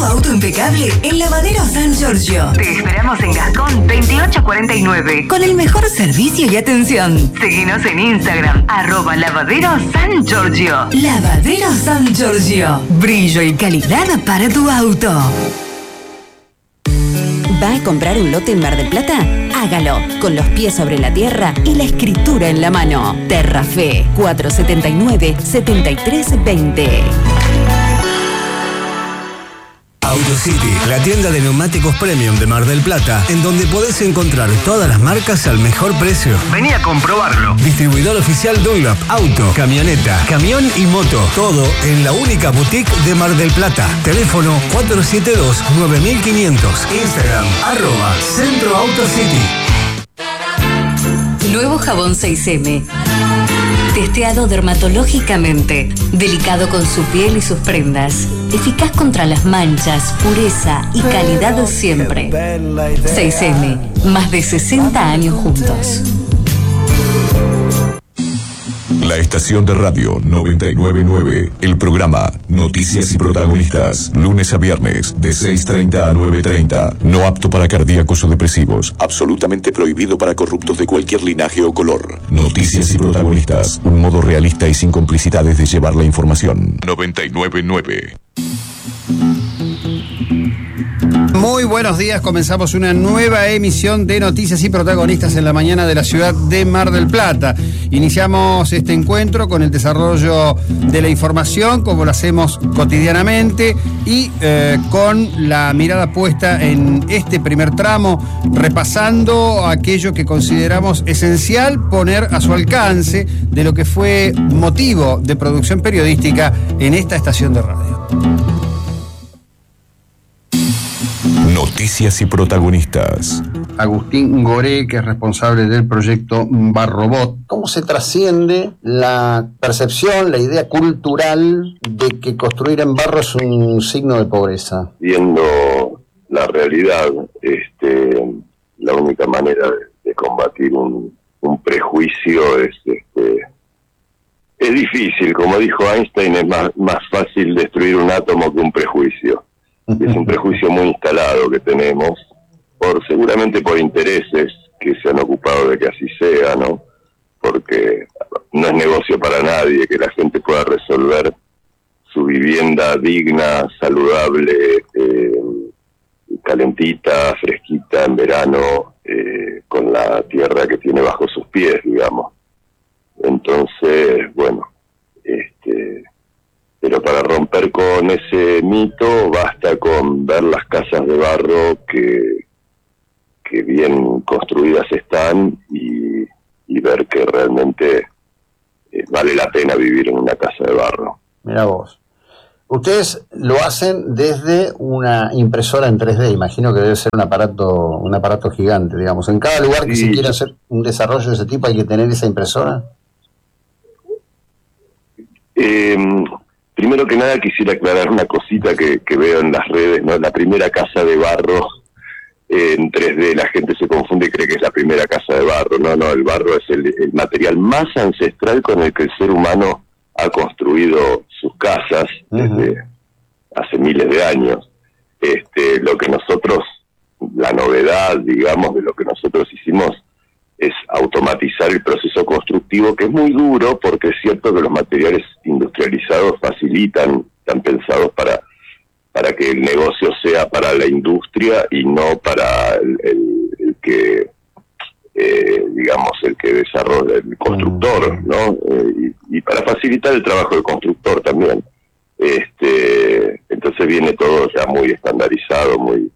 tu auto impecable en Lavadero San Giorgio. Te esperamos en Gascón 2849 con el mejor servicio y atención. Seguinos en Instagram, @Lavadero San Giorgio. Lavadero San Giorgio. Brillo y calidad para tu auto. ¿Va a comprar un lote en Mar del Plata? Hágalo con los pies sobre la tierra y la escritura en la mano. Terrafe 479-7320. AutoCity, la tienda de neumáticos premium de Mar del Plata, en donde podés encontrar todas las marcas al mejor precio. Vení a comprobarlo. Distribuidor oficial Dunlop, auto, camioneta, camión y moto. Todo en la única boutique de Mar del Plata. Teléfono 472-9500. Instagram, @Centro AutoCity. Nuevo jabón 6M. Testeado dermatológicamente, delicado con su piel y sus prendas, eficaz contra las manchas, pureza y calidad siempre. 6M, más de 60 años juntos. La estación de radio 999, el programa Noticias y Protagonistas, lunes a viernes de 6:30 a 9:30, no apto para cardíacos o depresivos, absolutamente prohibido para corruptos de cualquier linaje o color. Noticias y Protagonistas, un modo realista y sin complicidades de llevar la información. 999. Muy buenos días, comenzamos una nueva emisión de Noticias y Protagonistas en la mañana de la ciudad de Mar del Plata. Iniciamos este encuentro con el desarrollo de la información, como lo hacemos cotidianamente, y con la mirada puesta en este primer tramo, repasando aquello que consideramos esencial poner a su alcance de lo que fue motivo de producción periodística en esta estación de radio. Noticias y Protagonistas. Agustín Goré, que es responsable del proyecto Barrobot. ¿Cómo se trasciende la percepción, la idea cultural de que construir en barro es un signo de pobreza? Viendo la realidad, la única manera de combatir un prejuicio es difícil. Como dijo Einstein, es más fácil destruir un átomo que un prejuicio. Es un prejuicio muy instalado que tenemos, seguramente por intereses que se han ocupado de que así sea, ¿no? Porque no es negocio para nadie que la gente pueda resolver su vivienda digna, saludable, calentita, fresquita en verano, con la tierra que tiene bajo sus pies, digamos. Entonces, bueno, pero para romper con ese mito basta con ver las casas de barro que bien construidas están y ver que realmente vale la pena vivir en una casa de barro. Mirá vos. Ustedes lo hacen desde una impresora en 3D, imagino que debe ser un aparato gigante, digamos. En cada lugar que se quiera hacer un desarrollo de ese tipo hay que tener esa impresora. Primero que nada quisiera aclarar una cosita que veo en las redes, ¿no? La primera casa de barro en 3D, la gente se confunde y cree que es la primera casa de barro. No, el barro es el material más ancestral con el que el ser humano ha construido sus casas desde hace miles de años. Lo que nosotros, la novedad, digamos, de lo que nosotros hicimos es automatizar el proceso constructivo, que es muy duro porque es cierto que los materiales industrializados facilitan, están pensados para que el negocio sea para la industria y no para el que, digamos, el que desarrolla el constructor, ¿no? Y para facilitar el trabajo del constructor también. Entonces viene todo ya muy estandarizado,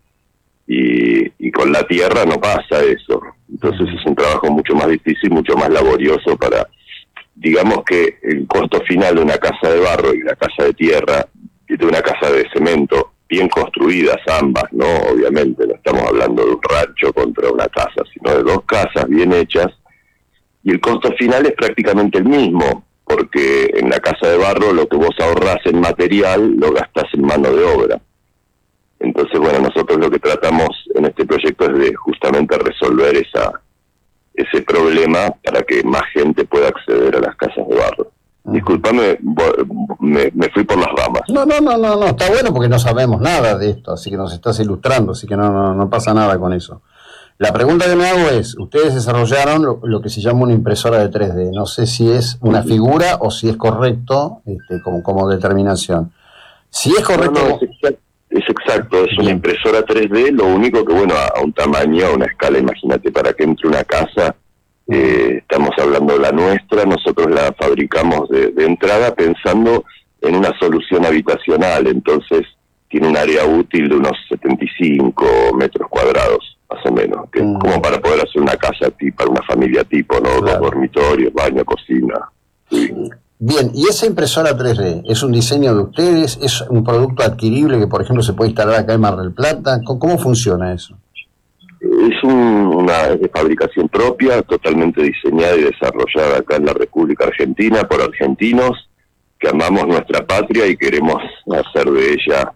y con la tierra no pasa eso. Entonces es un trabajo mucho más difícil, mucho más laborioso para, digamos que el costo final de una casa de barro y una casa de tierra, y de una casa de cemento, bien construidas ambas, ¿no? Obviamente no estamos hablando de un rancho contra una casa, sino de dos casas bien hechas, y el costo final es prácticamente el mismo, porque en la casa de barro lo que vos ahorrás en material lo gastás en mano de obra. Entonces, bueno, nosotros lo que tratamos en este proyecto es de justamente resolver ese problema para que más gente pueda acceder a las casas de barro. Disculpame, me fui por las ramas. No, está bueno porque no sabemos nada de esto, así que nos estás ilustrando, así que no pasa nada con eso. La pregunta que me hago es, ustedes desarrollaron lo que se llama una impresora de 3D, no sé si es una figura o si es correcto como determinación. Si es correcto... No, es exacto, es una impresora 3D, lo único que, bueno, a un tamaño, a una escala, imagínate, para que entre una casa, estamos hablando de la nuestra, nosotros la fabricamos de entrada pensando en una solución habitacional, entonces tiene un área útil de unos 75 metros cuadrados. Más o menos, como para poder hacer una casa para una familia tipo, ¿no? Claro. 2 dormitorios, baño, cocina. Sí. Bien, ¿y esa impresora 3D es un diseño de ustedes? ¿Es un producto adquirible que, por ejemplo, se puede instalar acá en Mar del Plata? ¿Cómo funciona eso? Es una de fabricación propia, totalmente diseñada y desarrollada acá en la República Argentina por argentinos que amamos nuestra patria y queremos hacer de ella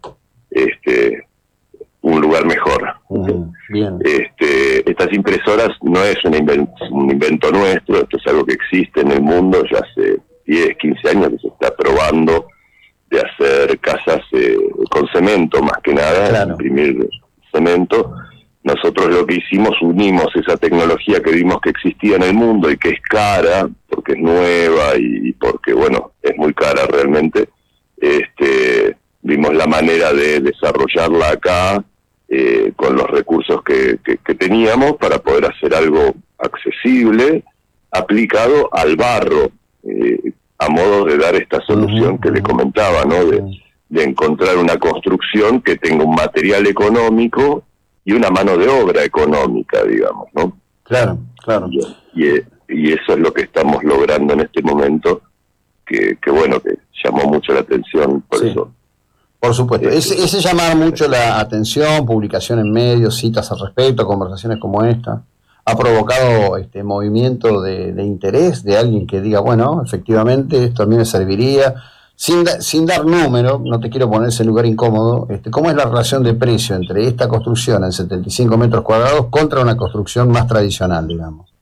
un lugar mejor. Bien. Estas impresoras no es un invento nuestro, esto es algo que existe en el mundo ya hace 10, 15 años que se está probando de hacer casas con cemento, más que nada, claro. Imprimir cemento. Nosotros lo que hicimos, unimos esa tecnología que vimos que existía en el mundo y que es cara, porque es nueva y porque, bueno, es muy cara realmente. Vimos la manera de desarrollarla acá con los recursos que teníamos para poder hacer algo accesible, aplicado al barro, a modo de dar esta solución que le comentaba, ¿no? De encontrar una construcción que tenga un material económico y una mano de obra económica, digamos, ¿no? Claro. Y eso es lo que estamos logrando en este momento, que bueno, que llamó mucho la atención por eso. Por supuesto. Ese llamar mucho la atención, publicación en medios, citas al respecto, conversaciones como esta, ha provocado movimiento de interés de alguien que diga, bueno, efectivamente, esto a mí me serviría, sin dar número, no te quiero poner ese lugar incómodo, ¿cómo es la relación de precio entre esta construcción en 75 metros cuadrados contra una construcción más tradicional, digamos?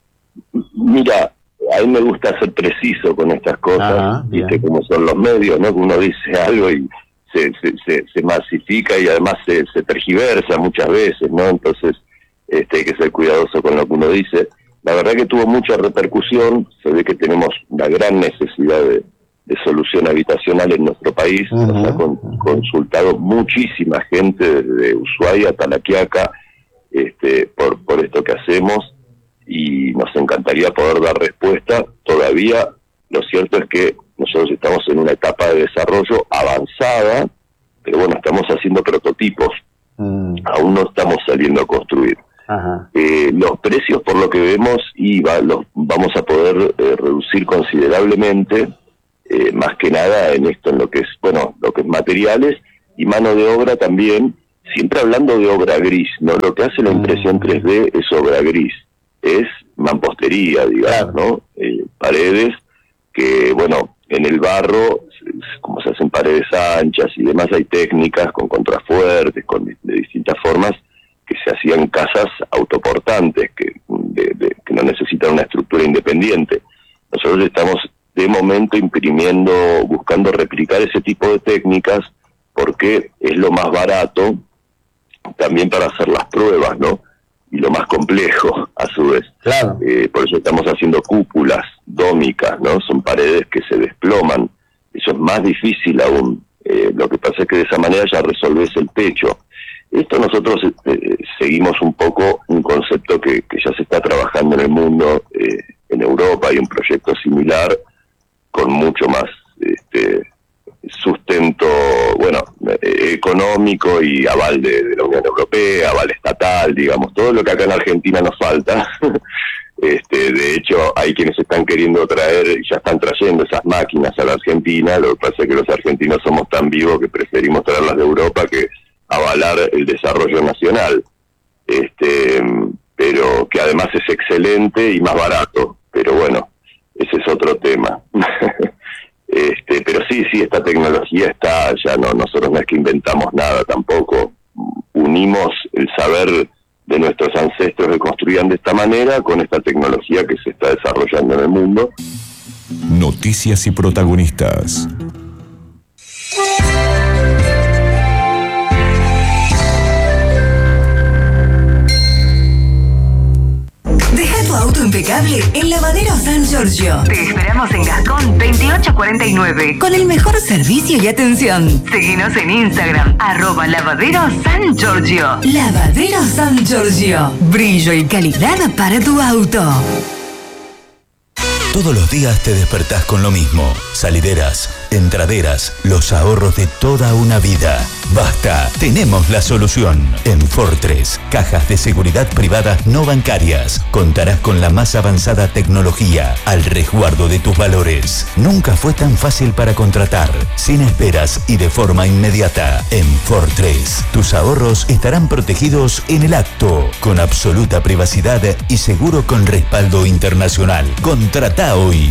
Mira, a mí me gusta ser preciso con estas cosas, viste cómo son los medios, ¿no? Que uno dice algo y se masifica y además se tergiversa muchas veces, ¿no? Entonces hay que ser cuidadoso con lo que uno dice. La verdad que tuvo mucha repercusión, se ve que tenemos una gran necesidad de solución habitacional en nuestro país, nos ha consultado muchísima gente desde Ushuaia hasta La Quiaca por esto que hacemos y nos encantaría poder dar respuesta. Todavía lo cierto es que nosotros estamos en una etapa de desarrollo avanzada, pero bueno, estamos haciendo prototipos, aún no estamos saliendo a construir. Los precios, por lo que vemos, los vamos a poder reducir considerablemente, más que nada en lo que es, bueno, lo que es materiales y mano de obra también, siempre hablando de obra gris, ¿no? Lo que hace la impresión 3D es obra gris, es mampostería, digamos, ¿no? Paredes que, bueno, en el barro, como se hacen paredes anchas y demás, hay técnicas con contrafuertes, de distintas formas, que se hacían casas autoportantes, que no necesitan una estructura independiente. Nosotros estamos de momento buscando replicar ese tipo de técnicas, porque es lo más barato, también para hacer las pruebas, ¿no? Y lo más complejo, a su vez. Claro. Por eso estamos haciendo cúpulas dómicas, ¿no? Son paredes que se desploman. Eso es más difícil aún. Lo que pasa es que de esa manera ya resolves el techo. Esto nosotros seguimos un poco un concepto que ya se está trabajando en el mundo. En Europa hay un proyecto similar con mucho más sustento, bueno, económico y aval de la Unión Europea, aval estatal, digamos, todo lo que acá en Argentina nos falta. De hecho, hay quienes están queriendo traer, ya están trayendo esas máquinas a la Argentina. Lo que pasa es que los argentinos somos tan vivos que preferimos traerlas de Europa que avalar el desarrollo nacional. Pero que además es excelente y más barato. Pero bueno, ese es otro tema. Pero sí, esta tecnología está, ya nosotros no es que inventamos nada tampoco, unimos el saber de nuestros ancestros que construían de esta manera con esta tecnología que se está desarrollando en el mundo Noticias y protagonistas. Deja tu auto impecable en Lavadero San Giorgio. Te esperamos en Gascón 2849 con el mejor servicio y atención. Seguinos en Instagram, @Lavadero San Giorgio. Lavadero San Giorgio. Brillo y calidad para tu auto. Todos los días te despertás con lo mismo. Salideras, entraderas, los ahorros de toda una vida. Basta, tenemos la solución. En Fortress, cajas de seguridad privadas no bancarias. Contarás con la más avanzada tecnología al resguardo de tus valores. Nunca fue tan fácil para contratar, sin esperas y de forma inmediata. En Fortress, tus ahorros estarán protegidos en el acto, con absoluta privacidad y seguro con respaldo internacional. Contrata hoy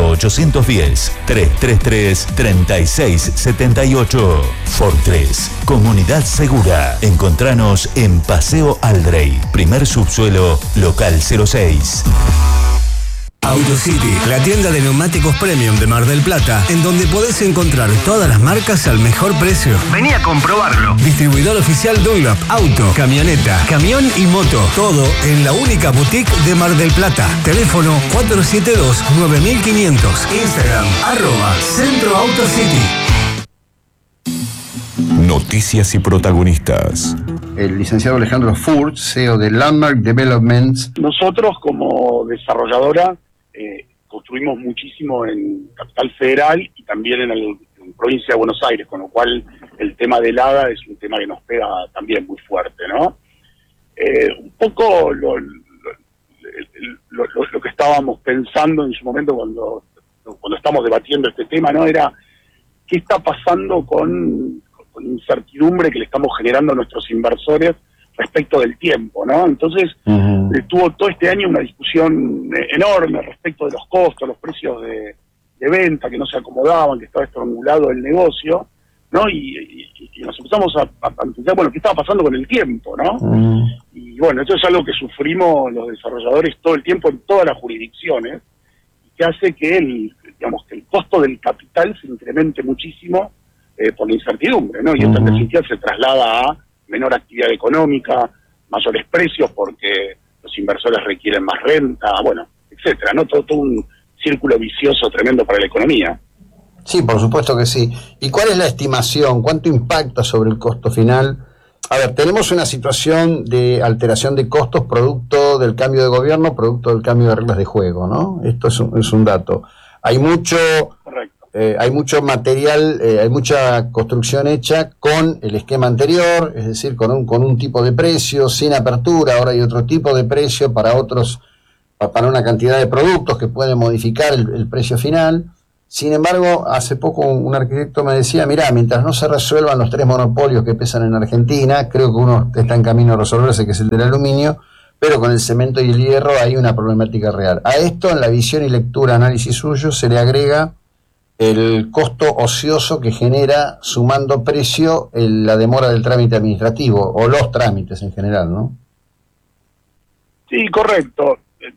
0810-333-3678. Fortress, comunidad segura. Encontranos en Paseo Aldrey, primer subsuelo, local 06. AutoCity, la tienda de neumáticos premium de Mar del Plata, en donde podés encontrar todas las marcas al mejor precio. Vení a comprobarlo. Distribuidor oficial Dunlop, auto, camioneta, camión y moto. Todo en la única boutique de Mar del Plata. Teléfono 472-9500. Instagram, @Centro AutoCity. Noticias y protagonistas. El licenciado Alejandro Furt, CEO de Landmark Developments. Nosotros como desarrolladora construimos muchísimo en Capital Federal y también en provincia de Buenos Aires, con lo cual el tema del ADA es un tema que nos pega también muy fuerte, ¿no? Un poco lo que estábamos pensando en su momento cuando estamos debatiendo este tema, ¿no? Era qué está pasando con incertidumbre que le estamos generando a nuestros inversores respecto del tiempo, ¿no? Entonces, tuvo todo este año una discusión enorme respecto de los costos, los precios de venta que no se acomodaban, que estaba estrangulado el negocio, ¿no? Y nos empezamos a pensar, bueno, ¿qué estaba pasando con el tiempo, no? Y bueno, eso es algo que sufrimos los desarrolladores todo el tiempo en todas las jurisdicciones, y que hace que el costo del capital se incremente muchísimo por la incertidumbre, ¿no? Y esto en definitiva se traslada a menor actividad económica, mayores precios porque los inversores requieren más renta, bueno, etcétera, ¿no? Todo un círculo vicioso tremendo para la economía. Sí, por supuesto que sí. ¿Y cuál es la estimación? ¿Cuánto impacta sobre el costo final? A ver, tenemos una situación de alteración de costos producto del cambio de gobierno, producto del cambio de reglas de juego, ¿no? Esto es un dato. Hay mucho... Correcto. Hay mucho material, hay mucha construcción hecha con el esquema anterior, es decir, con un tipo de precio, sin apertura. Ahora hay otro tipo de precio para una cantidad de productos que pueden modificar el precio final. Sin embargo, hace poco un arquitecto me decía, mirá, mientras no se resuelvan los 3 monopolios que pesan en Argentina, creo que uno está en camino a resolverse, que es el del aluminio, pero con el cemento y el hierro hay una problemática real. A esto, en la visión y lectura, análisis suyo, se le agrega el costo ocioso que genera, sumando precio, la demora del trámite administrativo, o los trámites en general, ¿no? Sí, correcto.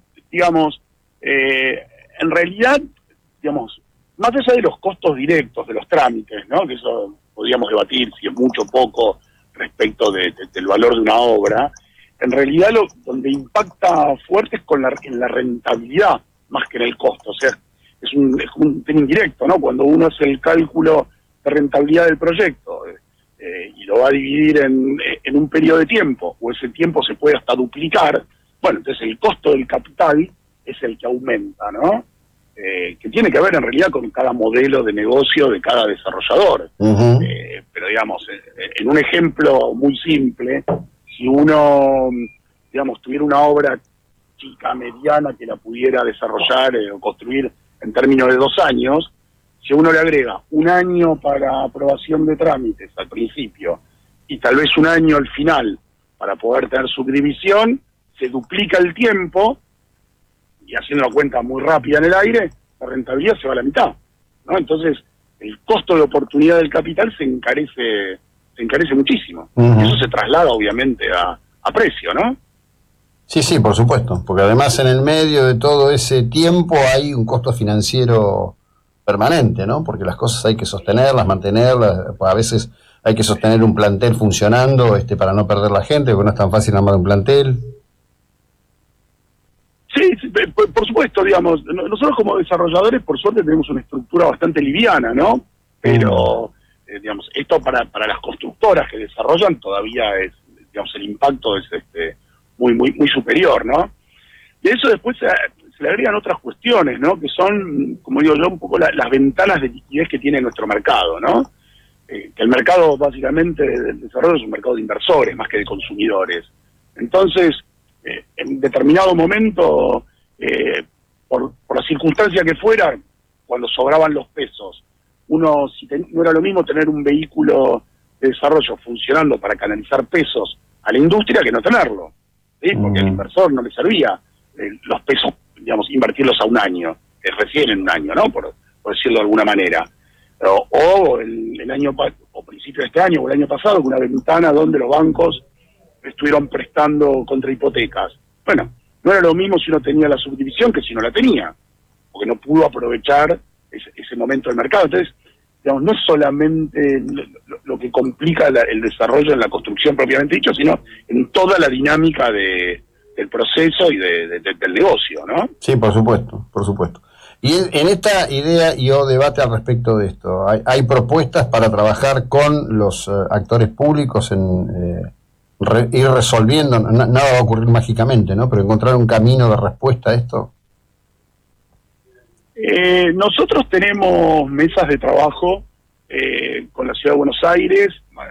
En realidad, más allá de los costos directos de los trámites, ¿no? Que eso podríamos debatir si es mucho o poco respecto del valor de una obra, en realidad donde impacta fuerte es en la rentabilidad más que en el costo. O sea, es un tema indirecto, ¿no? Cuando uno hace el cálculo de rentabilidad del proyecto y lo va a dividir en un periodo de tiempo, o ese tiempo se puede hasta duplicar, bueno, entonces el costo del capital es el que aumenta, ¿no? Que tiene que ver en realidad con cada modelo de negocio de cada desarrollador. Pero en un ejemplo muy simple, si uno, tuviera una obra chica, mediana, que la pudiera desarrollar o construir en términos de 2 años, si uno le agrega 1 año para aprobación de trámites al principio y tal vez 1 año al final para poder tener subdivisión, se duplica el tiempo y haciendo una cuenta muy rápida en el aire, la rentabilidad se va a la mitad, ¿no? Entonces, el costo de oportunidad del capital se encarece muchísimo. Y eso se traslada obviamente a precio, ¿no? Sí, por supuesto, porque además en el medio de todo ese tiempo hay un costo financiero permanente, ¿no? Porque las cosas hay que sostenerlas, mantenerlas, a veces hay que sostener un plantel funcionando para no perder la gente, porque no es tan fácil armar un plantel. Sí, por supuesto, digamos, nosotros como desarrolladores, por suerte, tenemos una estructura bastante liviana, ¿no? Pero, digamos, esto para las constructoras que desarrollan todavía es, digamos, el impacto es muy superior, ¿no? Y eso después se le agregan otras cuestiones, ¿no? Que son, como digo yo, un poco las ventanas de liquidez que tiene nuestro mercado, ¿no? Que el mercado, básicamente, del desarrollo es un mercado de inversores más que de consumidores. Entonces, en determinado momento, por la circunstancia que fuera, cuando sobraban los pesos, no era lo mismo tener un vehículo de desarrollo funcionando para canalizar pesos a la industria que no tenerlo, ¿sí? Porque al inversor no le servía los pesos, digamos, invertirlos a un año, recién en un año, ¿no? Por decirlo de alguna manera. O el año, o principio de este año, o el año pasado, con una ventana donde los bancos estuvieron prestando contra hipotecas. Bueno, no era lo mismo si uno tenía la subdivisión que si no la tenía, porque no pudo aprovechar ese momento del mercado. Entonces, digamos, no es solamente lo que complica el desarrollo en la construcción propiamente dicho, sino en toda la dinámica del proceso y del negocio, ¿no? Sí, por supuesto. Y en esta idea yo debate al respecto de esto. Hay propuestas para trabajar con los actores públicos en ir resolviendo, nada va a ocurrir mágicamente, ¿no? Pero encontrar un camino de respuesta a esto. Nosotros tenemos mesas de trabajo con la Ciudad de Buenos Aires,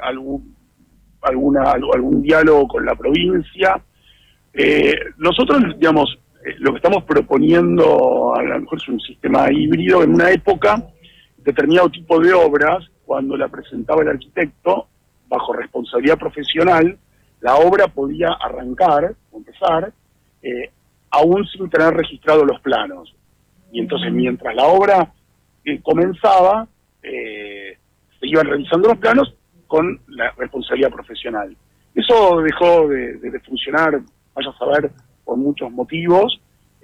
algún diálogo con la provincia. Nosotros, digamos, lo que estamos proponiendo a lo mejor es un sistema híbrido. En una época, determinado tipo de obras, cuando la presentaba el arquitecto, bajo responsabilidad profesional, la obra podía arrancar o empezar aún sin tener registrados los planos. Y entonces, mientras la obra comenzaba, se iban revisando los planos con la responsabilidad profesional. Eso dejó de funcionar, vaya a saber, por muchos motivos,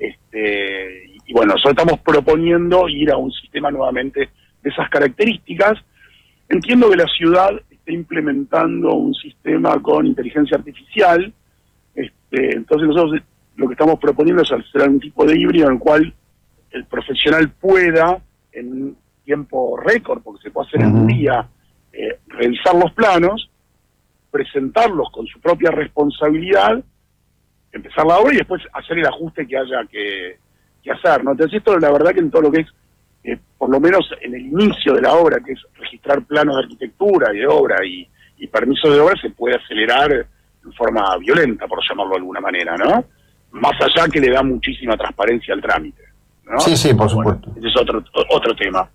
y bueno, nosotros estamos proponiendo ir a un sistema nuevamente de esas características. Entiendo que la ciudad está implementando un sistema con inteligencia artificial, entonces nosotros lo que estamos proponiendo es hacer un tipo de híbrido en el cual el profesional pueda, en un tiempo récord, porque se puede hacer en un día, revisar los planos, presentarlos con su propia responsabilidad, empezar la obra y después hacer el ajuste que haya que hacer, ¿no? Entonces esto, la verdad que en todo lo que es, por lo menos en el inicio de la obra, que es registrar planos de arquitectura y de obra y permisos de obra, se puede acelerar en forma violenta, por llamarlo de alguna manera, ¿no? Más allá que le da muchísima transparencia al trámite, ¿no? Sí, por supuesto. Ese es otro tema.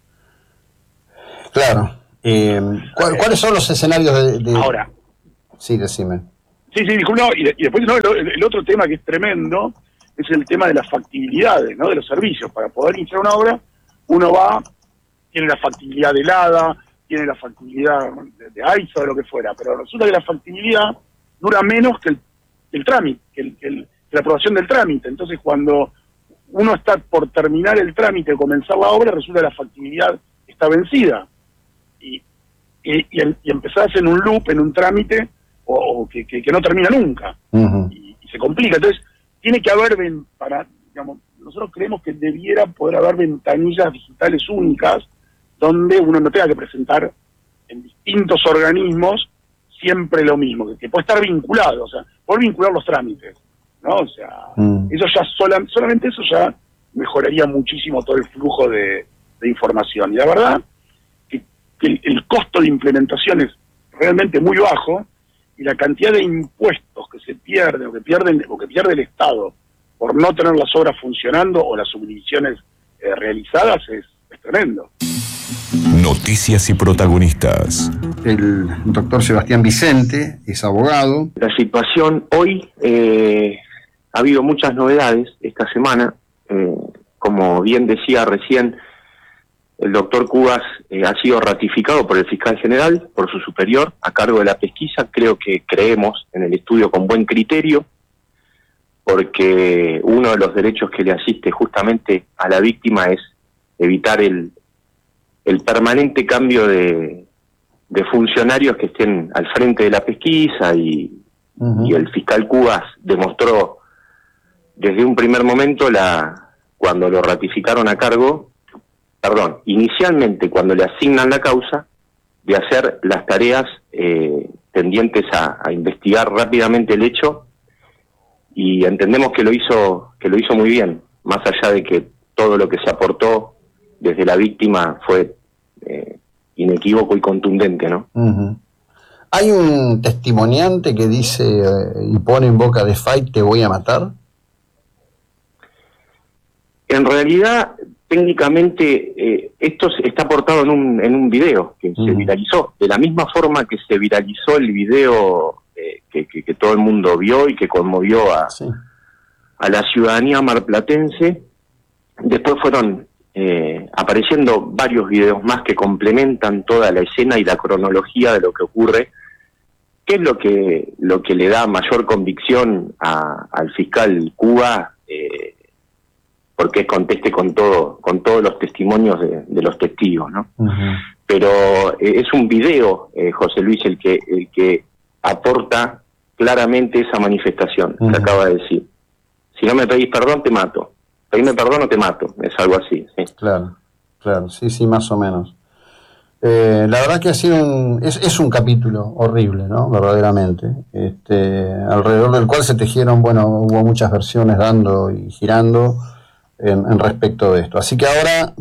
Claro. ¿Cuáles son los escenarios de...? Ahora. Sí, decime. Sí, disculpa, y después no, el otro tema que es tremendo es el tema de las factibilidades, ¿no? De los servicios. Para poder iniciar una obra, uno tiene la factibilidad del ADA, tiene la factibilidad de AISA o de lo que fuera, pero resulta que la factibilidad dura menos que el trámite, que la aprobación del trámite. Entonces, cuando uno está por terminar el trámite o comenzar la obra, resulta que la factibilidad está vencida. Y empezás en un loop, en un trámite, o que no termina nunca. Y se complica. Entonces, tiene que haber, digamos, nosotros creemos que debiera poder haber ventanillas digitales únicas donde uno no tenga que presentar en distintos organismos siempre lo mismo, que puede estar vinculado, o sea, poder vincular los trámites, ¿no? O sea, eso ya solamente eso ya mejoraría muchísimo todo el flujo de información. Y la verdad que el costo de implementación es realmente muy bajo, y la cantidad de impuestos que se pierden o que pierde el Estado por no tener las obras funcionando o las subdivisiones realizadas es tremendo. Noticias y protagonistas. El doctor Sebastián Vicente es abogado. La situación hoy, ha habido muchas novedades esta semana. Como bien decía recién, el doctor Cubas ha sido ratificado por el fiscal general, por su superior, a cargo de la pesquisa. Creemos en el estudio con buen criterio. porque uno de los derechos que le asiste justamente a la víctima es evitar el permanente cambio de funcionarios que estén al frente de la pesquisa y el fiscal Cubas demostró desde un primer momento cuando lo ratificaron a cargo, inicialmente cuando le asignan la causa, de hacer las tareas tendientes a investigar rápidamente el hecho, y entendemos que lo hizo muy bien, más allá de que todo lo que se aportó desde la víctima fue inequívoco y contundente, ¿no? ¿Hay un testimoniante que dice y pone en boca de Fay, te voy a matar? En realidad, técnicamente, esto está aportado en un video que se viralizó, de la misma forma que se viralizó el video que todo el mundo vio y que conmovió a la ciudadanía marplatense. Después fueron apareciendo varios videos más que complementan toda la escena y la cronología de lo que ocurre, que es lo que le da mayor convicción al fiscal Cuba, porque es conteste con todos los testimonios de los testigos, ¿no? Pero es un video, José Luis, el que aporta claramente esa manifestación que acaba de decir. Si no me pedís perdón, te mato. Pedime perdón o te mato. Es algo así, ¿sí? Claro, sí, más o menos. La verdad que ha sido es un capítulo horrible, ¿no? Verdaderamente. Alrededor del cual se tejieron, hubo muchas versiones dando y girando en respecto de esto. Así que ahora,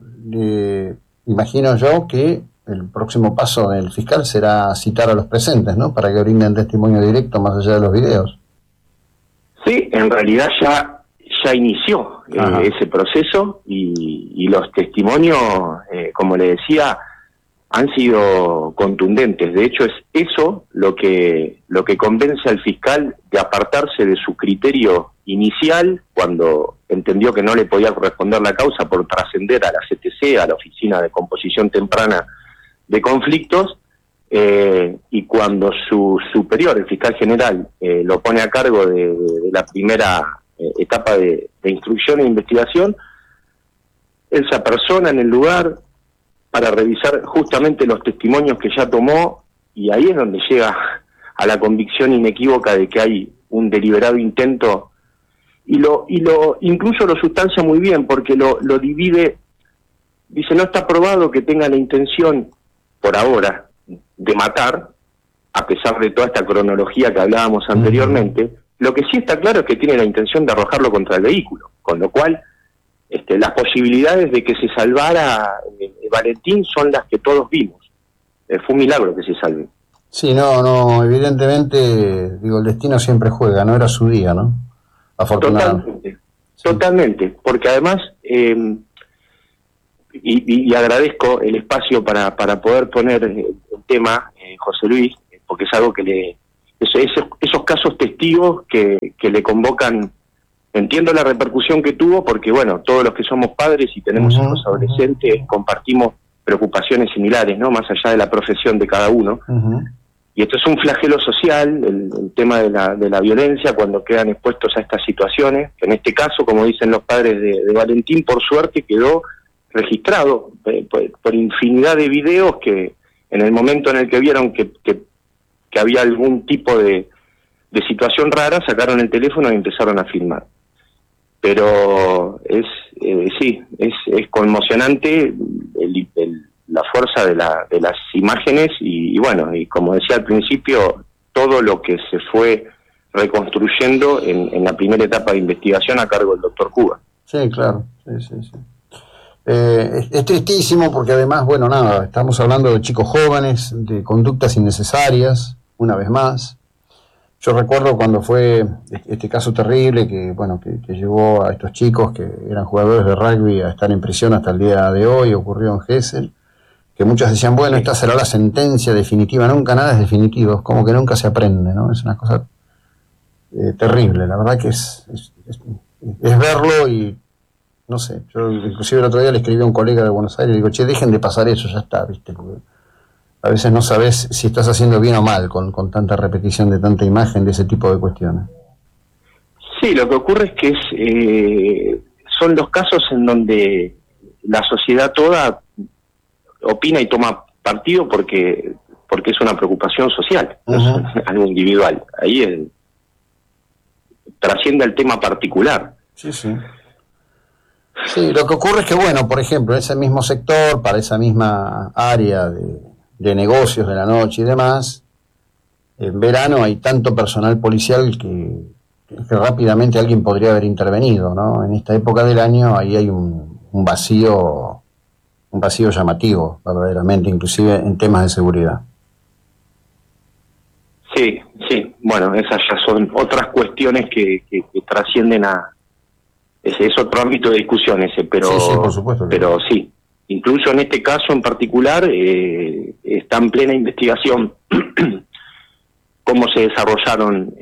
imagino yo que el próximo paso del fiscal será citar a los presentes, ¿no? Para que brinden testimonio directo más allá de los videos. Sí, en realidad ya inició ese proceso y los testimonios, como le decía, han sido contundentes. De hecho, es eso lo que convence al fiscal de apartarse de su criterio inicial cuando entendió que no le podía corresponder la causa por trascender a la CTC, a la Oficina de Composición Temprana de Conflictos, y cuando su superior, el fiscal general, lo pone a cargo de la primera etapa de instrucción e investigación, él se apersona en el lugar para revisar justamente los testimonios que ya tomó, y ahí es donde llega a la convicción inequívoca de que hay un deliberado intento, y lo incluso lo sustancia muy bien, porque lo divide. Dice, no está probado que tenga la intención, por ahora, de matar, a pesar de toda esta cronología que hablábamos anteriormente. Lo que sí está claro es que tiene la intención de arrojarlo contra el vehículo, con lo cual las posibilidades de que se salvara Valentín son las que todos vimos. Fue un milagro que se salve. Sí, no, evidentemente, el destino siempre juega, no era su día, ¿no? Afortunadamente. Totalmente, porque además, y agradezco el espacio para poder poner el tema, José Luis, porque es algo que esos casos testigos que le convocan. Entiendo la repercusión que tuvo, porque todos los que somos padres y tenemos hijos adolescentes compartimos preocupaciones similares, ¿no? Más allá de la profesión de cada uno. Y esto es un flagelo social, el tema de la violencia, cuando quedan expuestos a estas situaciones, que en este caso, como dicen los padres de Valentín, por suerte quedó registrado por infinidad de videos que en el momento en el que vieron que había algún tipo de situación rara, sacaron el teléfono y empezaron a filmar. Pero es conmocionante la fuerza de las imágenes y como decía al principio, todo lo que se fue reconstruyendo en la primera etapa de investigación a cargo del doctor Cuba. Sí, claro, sí. Es tristísimo porque además, estamos hablando de chicos jóvenes, de conductas innecesarias, una vez más. Yo recuerdo cuando fue este caso terrible que llevó a estos chicos que eran jugadores de rugby a estar en prisión hasta el día de hoy, ocurrió en Gesell, que muchos decían, esta será la sentencia definitiva. Nunca nada es definitivo, como que nunca se aprende, ¿no? Es una cosa terrible, la verdad que es verlo y no sé. Yo inclusive el otro día le escribí a un colega de Buenos Aires y le digo, dejen de pasar eso, ya está, ¿viste? Porque a veces no sabes si estás haciendo bien o mal con tanta repetición de tanta imagen de ese tipo de cuestiones. Sí, lo que ocurre es que son los casos en donde la sociedad toda opina y toma partido porque es una preocupación social, no es algo individual. Ahí trasciende el tema particular. Sí. Sí, lo que ocurre es que, bueno, por ejemplo, en ese mismo sector, para esa misma área de negocios de la noche y demás, en verano hay tanto personal policial que rápidamente alguien podría haber intervenido, ¿no? En esta época del año ahí hay un vacío llamativo, verdaderamente, inclusive en temas de seguridad. Sí. Bueno, esas ya son otras cuestiones que trascienden a... Es otro ámbito de discusión ese, pero sí, por supuesto. Pero sí, incluso en este caso en particular está en plena investigación cómo se desarrollaron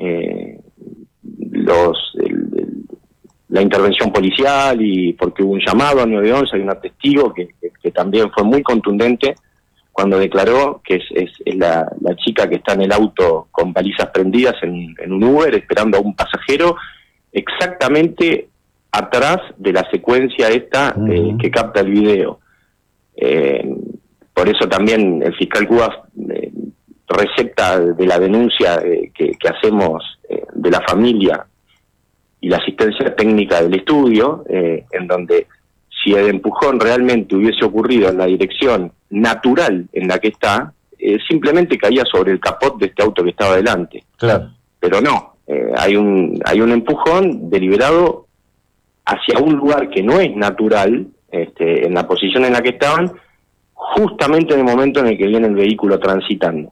la intervención policial, y porque hubo un llamado al 911, hay un testigo que también fue muy contundente cuando declaró que es la chica que está en el auto con balizas prendidas en un Uber esperando a un pasajero exactamente atrás de la secuencia esta que capta el video. Por eso también el fiscal Cubas recepta de la denuncia que hacemos de la familia y la asistencia técnica del estudio, en donde si el empujón realmente hubiese ocurrido en la dirección natural en la que está, simplemente caía sobre el capot de este auto que estaba delante. Claro. Pero no, hay un empujón deliberado hacia un lugar que no es natural, en la posición en la que estaban, justamente en el momento en el que viene el vehículo transitando.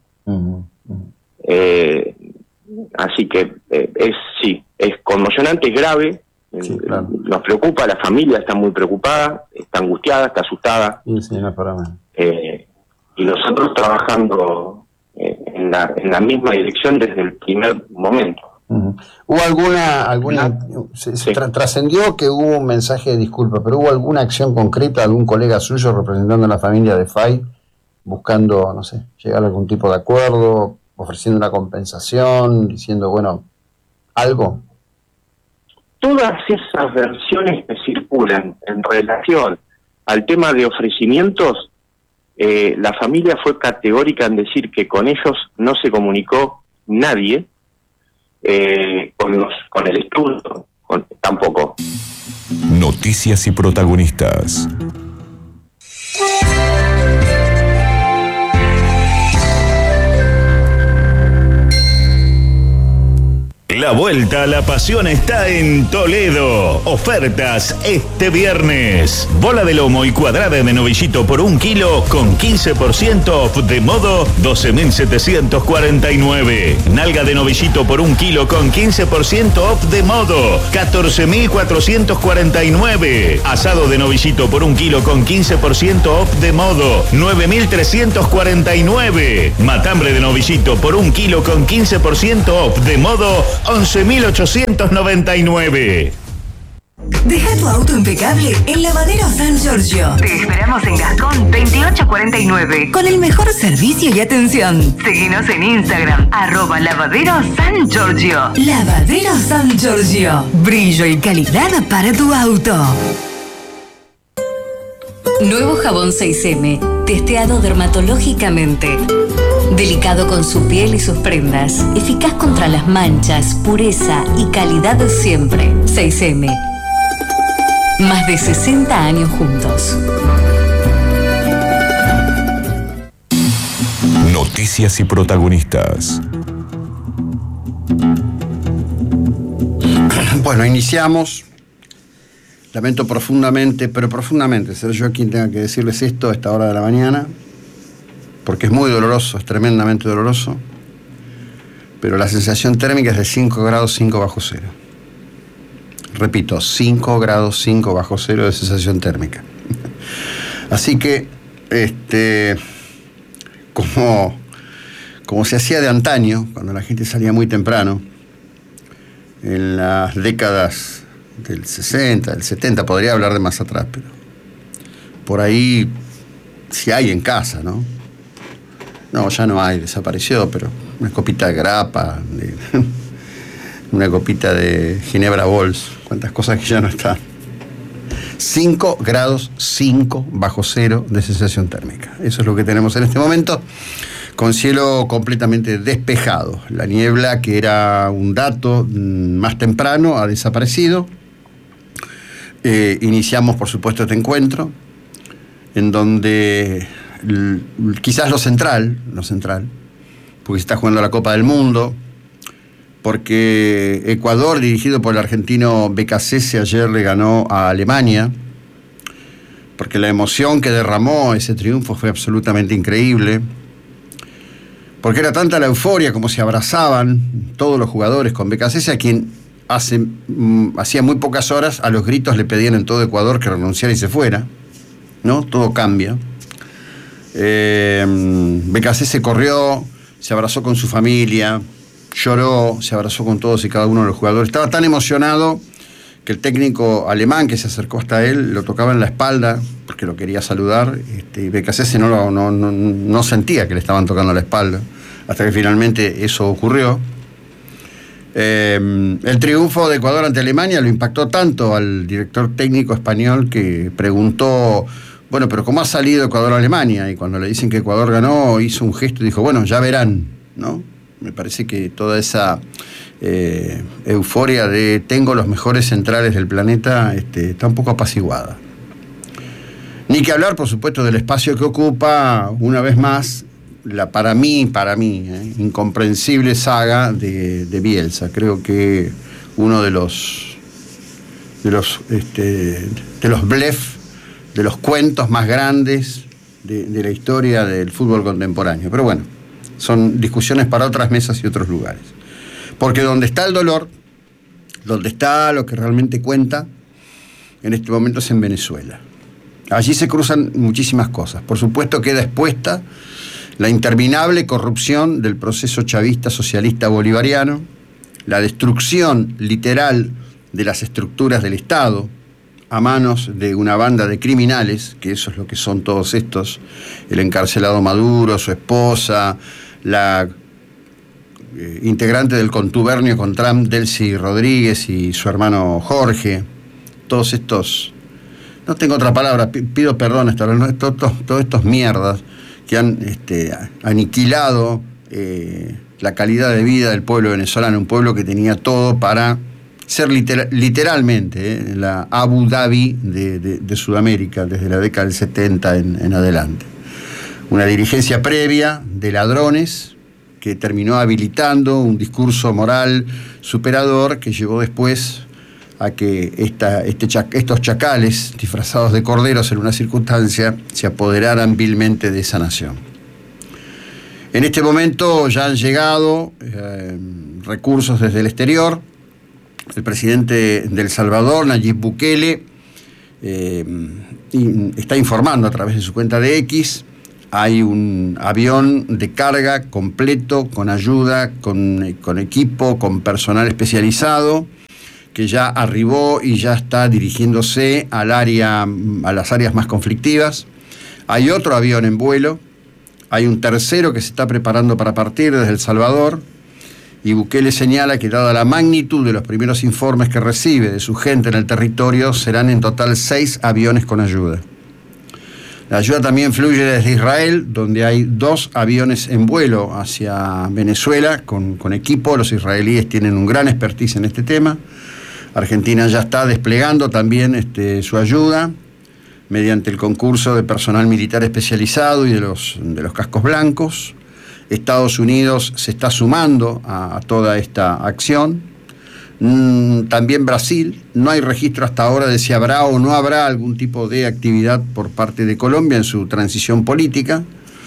Así que es conmocionante, es grave, sí, claro. Nos preocupa, la familia está muy preocupada, está angustiada, está asustada. Sí, no es para mí. Y nosotros trabajando en la misma dirección desde el primer momento. ¿Hubo alguna trascendió que hubo un mensaje de disculpa, pero hubo alguna acción concreta, algún colega suyo representando a la familia de Fay, buscando, no sé, llegar a algún tipo de acuerdo, ofreciendo una compensación, diciendo, bueno, algo? Todas esas versiones que circulan en relación al tema de ofrecimientos, la familia fue categórica en decir que con ellos no se comunicó nadie, con el estudio tampoco. Noticias y protagonistas. La vuelta a la pasión está en Toledo. Ofertas este viernes. Bola de lomo y cuadrada de novillito por 1 kilo con 15% off de modo 12.749. Nalga de novillito por 1 kilo con 15% off de modo 14.449. Asado de novillito por 1 kilo con 15% off de modo 9.349. Matambre de novillito por 1 kilo con 15% off de modo 11.899. Deja tu auto impecable en Lavadero San Giorgio. Te esperamos en Gascón 2849 con el mejor servicio y atención. Seguinos en Instagram @Lavadero San Giorgio. Lavadero San Giorgio. Brillo y calidad para tu auto. Nuevo jabón 6M, testeado dermatológicamente. Delicado con su piel y sus prendas. Eficaz contra las manchas, pureza y calidad siempre. 6M. Más de 60 años juntos. Noticias y protagonistas. Bueno, iniciamos. Lamento profundamente, pero profundamente, ser yo quien tenga que decirles esto a esta hora de la mañana, porque es muy doloroso, es tremendamente doloroso, pero la sensación térmica es de 5 grados 5 bajo cero. Repito, 5 grados 5 bajo cero de sensación térmica. Así que, como se hacía de antaño, cuando la gente salía muy temprano, en las décadas del 60, del 70, podría hablar de más atrás, pero por ahí, si hay en casa, ¿no? No, ya no hay, desapareció, pero una copita de grapa, una copita de Ginebra Bols, cuántas cosas que ya no están. 5 grados 5 bajo cero de sensación térmica. Eso es lo que tenemos en este momento, con cielo completamente despejado. La niebla, que era un dato más temprano, ha desaparecido. Iniciamos, por supuesto, este encuentro, en donde quizás lo central, porque se está jugando la Copa del Mundo, porque Ecuador, dirigido por el argentino Becasese, ayer le ganó a Alemania, porque la emoción que derramó ese triunfo fue absolutamente increíble, porque era tanta la euforia como se abrazaban todos los jugadores con Becasese, a quien hacía muy pocas horas a los gritos le pedían en todo Ecuador que renunciara y se fuera, ¿no? Todo cambia. Becasese corrió, se abrazó con su familia, lloró, se abrazó con todos y cada uno de los jugadores. Estaba tan emocionado que el técnico alemán que se acercó hasta él lo tocaba en la espalda porque lo quería saludar, y Becasese no sentía que le estaban tocando la espalda, hasta que finalmente eso ocurrió. El triunfo de Ecuador ante Alemania lo impactó tanto al director técnico español que preguntó: bueno, pero ¿cómo ha salido Ecuador-Alemania? Y cuando le dicen que Ecuador ganó, hizo un gesto y dijo: bueno, ya verán, ¿no? Me parece que toda esa euforia de tengo los mejores centrales del planeta está un poco apaciguada. Ni que hablar, por supuesto, del espacio que ocupa, una vez más, la para mí, incomprensible saga de Bielsa. Creo que uno de los blef, de los cuentos más grandes de la historia del fútbol contemporáneo. Pero bueno, son discusiones para otras mesas y otros lugares. Porque donde está el dolor, donde está lo que realmente cuenta, en este momento es en Venezuela. Allí se cruzan muchísimas cosas. Por supuesto queda expuesta la interminable corrupción del proceso chavista socialista bolivariano, la destrucción literal de las estructuras del Estado a manos de una banda de criminales, que eso es lo que son todos estos: el encarcelado Maduro, su esposa, la integrante del contubernio con Trump, Delcy Rodríguez, y su hermano Jorge. Todos estos, no tengo otra palabra, pido perdón, todos estos mierdas que han aniquilado la calidad de vida del pueblo venezolano, un pueblo que tenía todo para ser literalmente la Abu Dhabi de Sudamérica, desde la década del 70 en adelante. Una dirigencia previa de ladrones que terminó habilitando un discurso moral superador que llevó después a que estos chacales disfrazados de corderos en una circunstancia se apoderaran vilmente de esa nación. En este momento ya han llegado recursos desde el exterior. El presidente de El Salvador, Nayib Bukele, está informando a través de su cuenta de X. Hay un avión de carga completo, con ayuda, con equipo, con personal especializado, que ya arribó y ya está dirigiéndose a las áreas más conflictivas. Hay otro avión en vuelo, hay un tercero que se está preparando para partir desde El Salvador, y Bukele señala que, dada la magnitud de los primeros informes que recibe de su gente en el territorio, serán en total 6 aviones con ayuda. La ayuda también fluye desde Israel, donde hay 2 aviones en vuelo hacia Venezuela con equipo. Los israelíes tienen un gran expertise en este tema. Argentina ya está desplegando también su ayuda mediante el concurso de personal militar especializado y de los cascos blancos. Estados Unidos se está sumando a toda esta acción. También Brasil. No hay registro hasta ahora de si habrá o no habrá algún tipo de actividad por parte de Colombia en su transición política.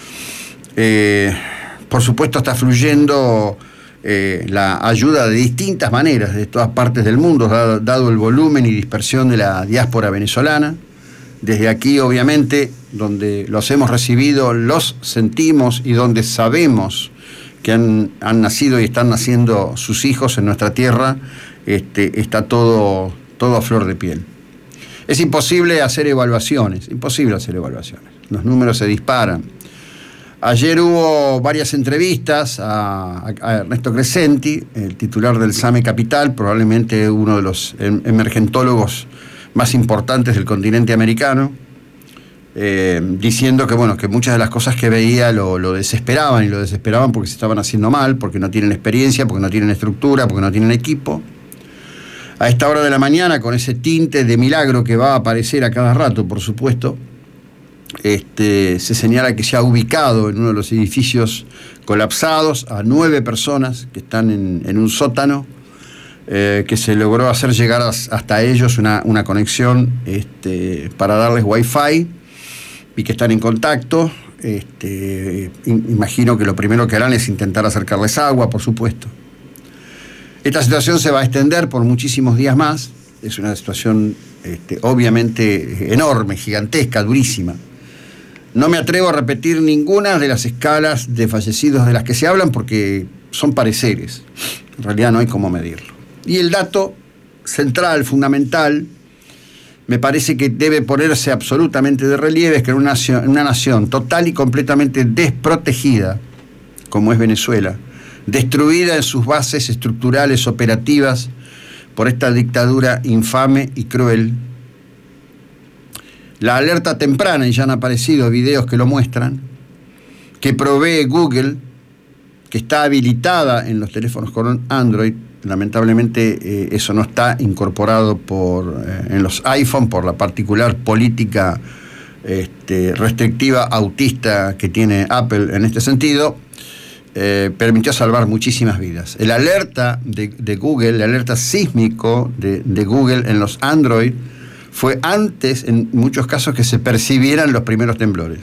Por supuesto está fluyendo la ayuda de distintas maneras de todas partes del mundo, dado el volumen y dispersión de la diáspora venezolana. Desde aquí, obviamente, donde los hemos recibido, los sentimos, y donde sabemos que han nacido y están naciendo sus hijos en nuestra tierra, está todo a flor de piel. Es imposible hacer evaluaciones, los números se disparan. Ayer hubo varias entrevistas a Ernesto Crescenti, el titular del SAME Capital, probablemente uno de los emergentólogos más importantes del continente americano, diciendo que, bueno, que muchas de las cosas que veía lo desesperaban, y lo desesperaban porque se estaban haciendo mal, porque no tienen experiencia, porque no tienen estructura, porque no tienen equipo. A esta hora de la mañana, con ese tinte de milagro que va a aparecer a cada rato, por supuesto, se señala que se ha ubicado en uno de los edificios colapsados a 9 personas que están en un sótano, que se logró hacer llegar hasta ellos una conexión para darles wifi y que están en contacto. Imagino que lo primero que harán es intentar acercarles agua, por supuesto. Esta situación se va a extender por muchísimos días más. Es una situación obviamente enorme, gigantesca, durísima. No me atrevo a repetir ninguna de las escalas de fallecidos de las que se hablan porque son pareceres. En realidad no hay cómo medirlo. Y el dato central, fundamental, me parece que debe ponerse absolutamente de relieve, es que en una nación total y completamente desprotegida, como es Venezuela, destruida en sus bases estructurales operativas por esta dictadura infame y cruel. La alerta temprana, y ya han aparecido videos que lo muestran, que provee Google, que está habilitada en los teléfonos con Android. Lamentablemente eso no está incorporado en los iPhone por la particular política restrictiva autista que tiene Apple en este sentido. Permitió salvar muchísimas vidas. El alerta de Google, el alerta sísmico de Google en los Android fue antes, en muchos casos, que se percibieran los primeros temblores.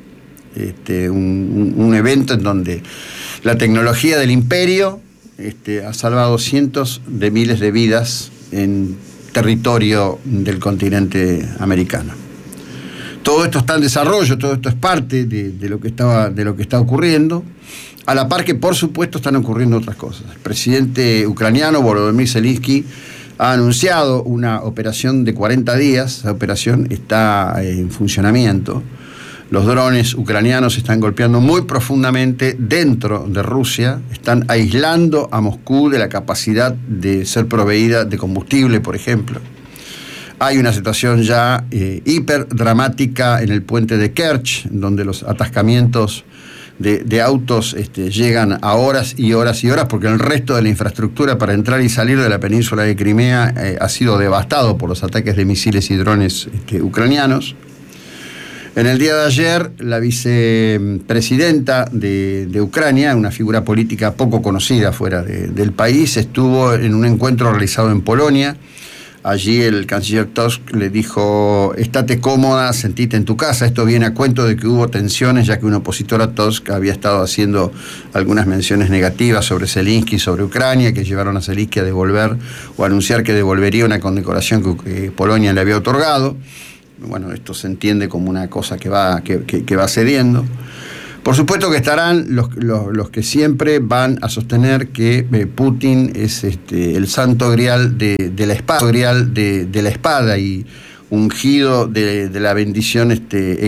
Un evento en donde la tecnología del imperio ha salvado cientos de miles de vidas en territorio del continente americano. Todo esto está en desarrollo, todo esto es parte de lo que está ocurriendo, a la par que, por supuesto, están ocurriendo otras cosas. El presidente ucraniano, Volodymyr Zelensky, ha anunciado una operación de 40 días. Esa operación está en funcionamiento. Los drones ucranianos están golpeando muy profundamente dentro de Rusia, están aislando a Moscú de la capacidad de ser proveída de combustible, por ejemplo. Hay una situación ya hiper dramática en el puente de Kerch, donde los atascamientos de autos llegan a horas y horas y horas, porque el resto de la infraestructura para entrar y salir de la península de Crimea ha sido devastado por los ataques de misiles y drones ucranianos. En el día de ayer, la vicepresidenta de Ucrania, una figura política poco conocida fuera del país, estuvo en un encuentro realizado en Polonia. Allí el canciller Tusk le dijo: estate cómoda, sentite en tu casa. Esto viene a cuento de que hubo tensiones, ya que un opositor a Tusk había estado haciendo algunas menciones negativas sobre Zelensky, sobre Ucrania, que llevaron a Zelensky a devolver o a anunciar que devolvería una condecoración que Polonia le había otorgado. Bueno, esto se entiende como una cosa que va cediendo. Por supuesto que estarán los que siempre van a sostener que Putin es el santo grial de la espada, y ungido de la bendición